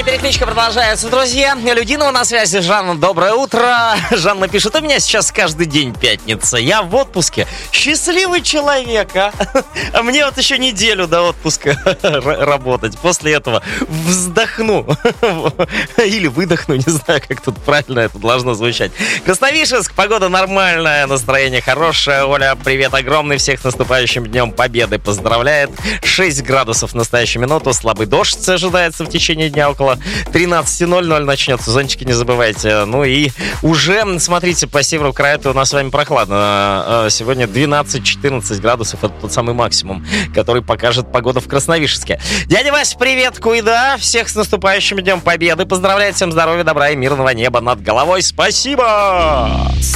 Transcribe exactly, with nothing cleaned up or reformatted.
Утренняя перекличка продолжается, друзья. Людинова на связи. Жанна, доброе утро. Жанна пишет: у меня сейчас каждый день пятница. Я в отпуске. Счастливый человек, а? А мне вот еще неделю до отпуска работать. После этого вздохну. Или выдохну, не знаю, как тут правильно это должно звучать. Красновишерск, погода нормальная, настроение хорошее. Оля, привет огромный. Всех с наступающим Днем Победы поздравляет. шесть градусов в настоящую минуту. Слабый дождь ожидается в течение дня, около тринадцать ноль ноль начнется. Зонтики не забывайте. Ну и уже, смотрите, по северу края у нас с вами прохладно. Сегодня двенадцать-четырнадцать градусов. Это тот самый максимум, который покажет погода в Красновишерске. Дядя Вася, привет, Куйда. Всех с наступающим Днем Победы. Поздравляет, всем здоровья, добра и мирного неба над головой. Спасибо!